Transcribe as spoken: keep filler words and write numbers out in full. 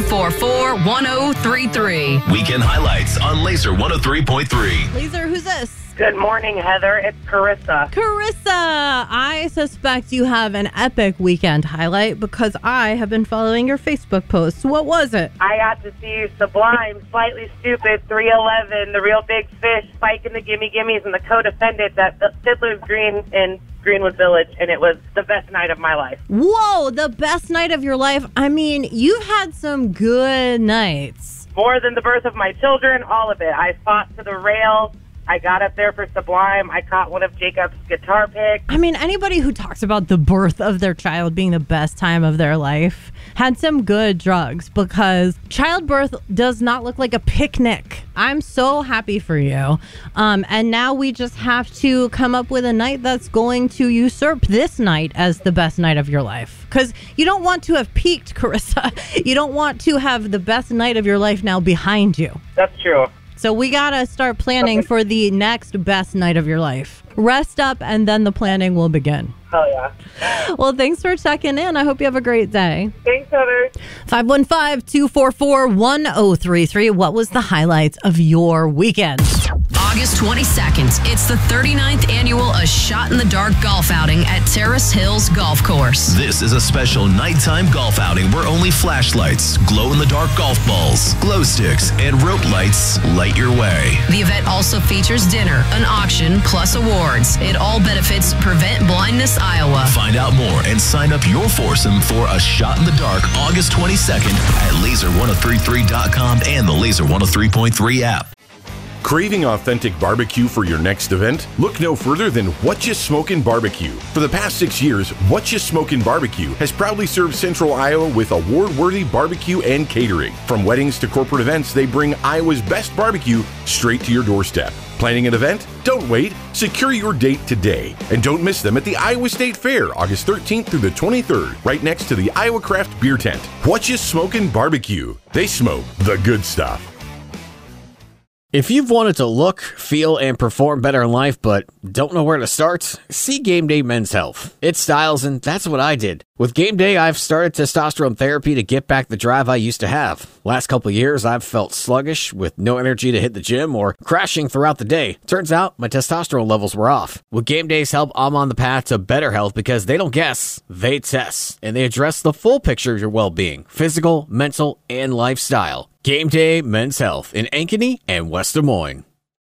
four four, one oh three three. Weekend highlights on Laser one oh three point three. Laser, who's this? Good morning, Heather. It's Carissa. Carissa, I suspect you have an epic weekend highlight because I have been following your Facebook posts. What was it? I got to see Sublime, Slightly Stupid, three eleven, The Real Big Fish, Spike and the Gimme Gimmes, and the co-defendant at Fiddler's Green in Greenwood Village, and it was the best night of my life. Whoa, the best night of your life. I mean, you've had some good nights. More than the birth of my children, all of it. I fought to the rail. I got up there for Sublime. I caught one of Jacob's guitar picks. I mean, anybody who talks about the birth of their child being the best time of their life had some good drugs, because childbirth does not look like a picnic. I'm so happy for you. Um, and now we just have to come up with a night that's going to usurp this night as the best night of your life. Because you don't want to have peaked, Carissa. You don't want to have the best night of your life now behind you. That's true. So we got to start planning for the next best night of your life. Rest up, and then the planning will begin. Hell yeah. Well, thanks for checking in. I hope you have a great day. Thanks, Heather. five one five, two four four, one oh three three. What was the highlights of your weekend? August twenty-second, it's the thirty-ninth annual A Shot in the Dark golf outing at Terrace Hills Golf Course. This is a special nighttime golf outing where only flashlights, glow-in-the-dark golf balls, glow sticks, and rope lights light your way. The event also features dinner, an auction, plus awards. It all benefits Prevent Blindness Iowa. Find out more and sign up your foursome for A Shot in the Dark August twenty-second at laser ten thirty-three dot com and the Laser one oh three point three app. Craving authentic barbecue for your next event? Look no further than What Ya Smokin' Barbecue. For the past six years, What Ya Smokin' Barbecue has proudly served Central Iowa with award-worthy barbecue and catering. From weddings to corporate events, they bring Iowa's best barbecue straight to your doorstep. Planning an event? Don't wait. Secure your date today. And don't miss them at the Iowa State Fair, August thirteenth through the twenty-third, right next to the Iowa Craft Beer Tent. What Ya Smokin' Barbecue. They smoke the good stuff. If you've wanted to look, feel, and perform better in life but don't know where to start, see Game Day Men's Health. It styles, and that's what I did. With Game Day, I've started testosterone therapy to get back the drive I used to have. Last couple of years, I've felt sluggish, with no energy to hit the gym, or crashing throughout the day. Turns out, my testosterone levels were off. With Game Day's help, I'm on the path to better health because they don't guess, they test. And they address the full picture of your well-being, physical, mental, and lifestyle. Game Day Men's Health in Ankeny and West Des Moines.